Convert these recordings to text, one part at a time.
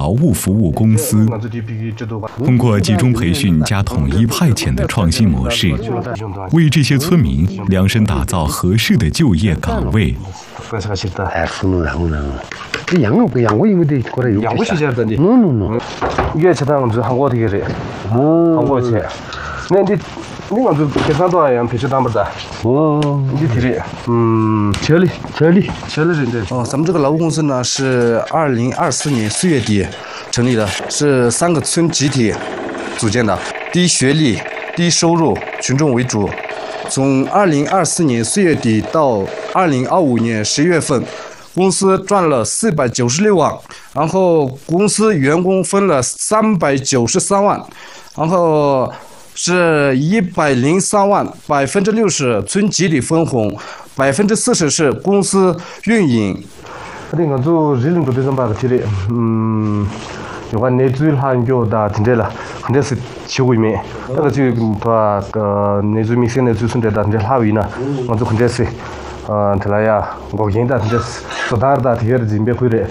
劳务服务公司，通过集中培训加统一派遣的创新模式，为这些村民量身打造合适的就业岗位。 咱们这个劳务公司呢是2024年4月底成立的，是3个村集体组建的，低学历、低收入群众为主。从2024年4月底到2025年11月份，公司赚了496万，然后公司员工分了393万，然后是103万，60%村集体分红，40%是公司运营。 요가 내주일 한교다 진짜라 근데서 치고 있네 내가 지금 더 내주 믹스에 주순대다 이제 하위나 먼저 근데서 들라야 거기다 이제 소다르다 되게 진배 그래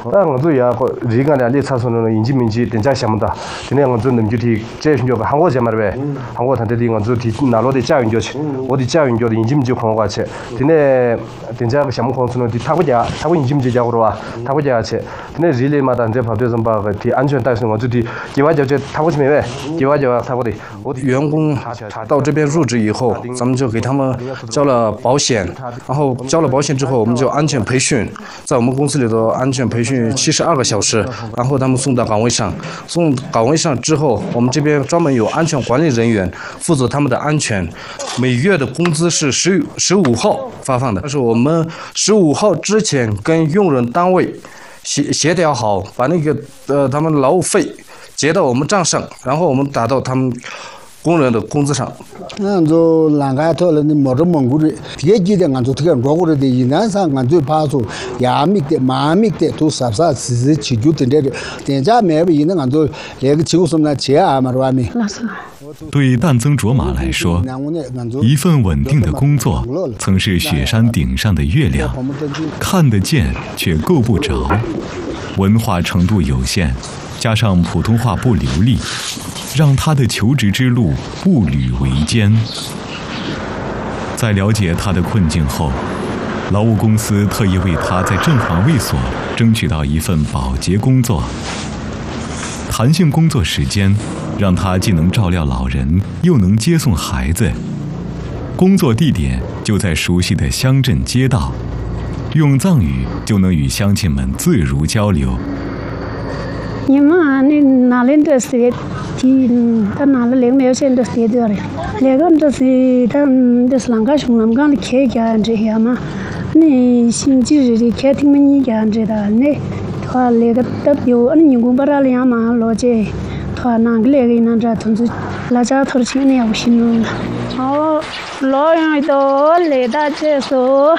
먼저 야 리간에 알리 차선은 인지민지 된자 샤문다 그냥 먼저 넘주티 제신교가 한국 제말에 한국 단대디 먼저 뒤 나로데 자윤교치 어디 자윤교도 인지민지 공화체 근데 된자 샤문 공수는 뒤 타고 인지민지 작으로 와 타고 자체 근데 릴레마다 이제 받아서 봐安全带上我自己计划就他不是没问计划就他不得员工到这边入职以后，咱们就给他们交了保险，然后交了保险之后，我们就安全培训，在我们公司里头安全培训72个小时，然后他们送到岗位上，送岗位上之后，我们这边专门有安全管理人员负责他们的安全，每月的工资是15号发放的，但是我们15号之前跟用人单位协调好，把那个他们劳务费结到我们账上，然后我们打到他们工人的工资上。 就啷个头了？你没这蒙古的，别记得俺就这个中国的的，南上俺就怕说亚米的、马米的都啥是起就等着的，等下买不赢的俺就那个求什么钱啊嘛，是吧？没。 对旦增卓玛来说，一份稳定的工作曾是雪山顶上的月亮，看得见却够不着。文化程度有限，加上普通话不流利，让他的求职之路步履维艰。在了解他的困境后，劳务公司特意为他在镇环卫所争取到一份保洁工作。弹性工作时间让他既能照料老人，又能接送孩子。工作地点就在熟悉的乡镇街道，用藏语就能与乡亲们自如交流。 你们那哪里的是他哪里领没现的是的嘞？那个就是他就是啷个从啷个的开干这些嘛？你星期日的开庭们你干这的那。他那个都有，你公把他俩嘛老姐，他哪个那个那着同志，那家头钱呢不行了。哦，老样都来到这说。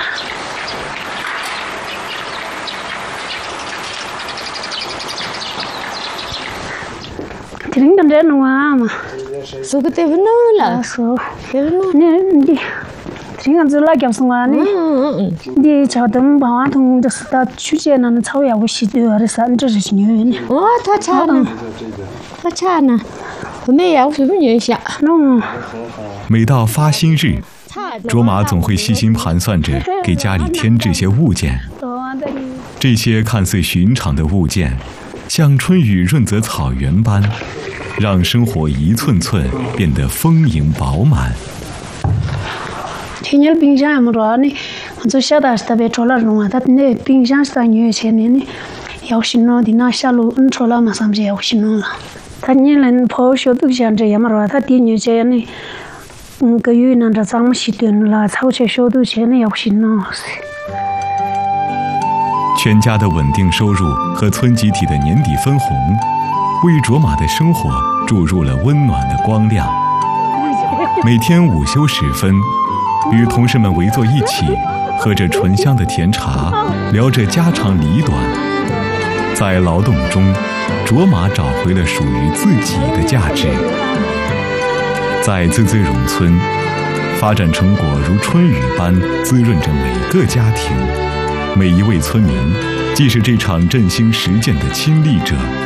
听跟着弄啊嘛。 说个对不弄了。 说，你。听俺这拉讲什么呢？你瞧他们把俺同的是到去年那草药我洗掉的三只是牛呢。 哦，他差呢，他差呢，没有什么影响。 每到发薪日，卓玛总会细心盘算着给家里添置些物件。这些看似寻常的物件，像春雨润泽草原般，让生活一寸寸变得丰盈饱满。 天天冰箱也没着呢，就晓得是特别着了弄啊，他那冰箱是2000钱的呢，要新弄的那下路着了嘛，上面要新弄了。他你人跑学都像这样嘛着，他第2钱呢，个月那着咱们洗顿了，超些学都钱呢要新弄。 全家的稳定收入和村集体的年底分红，为卓玛的生活注入了温暖的光亮。每天午休时分，与同事们围坐一起，喝着醇香的甜茶，聊着家长里短。在劳动中，卓玛找回了属于自己的价值。在孜孜荣村，发展成果如春雨般滋润着每个家庭，每一位村民既是这场振兴实践的亲历者，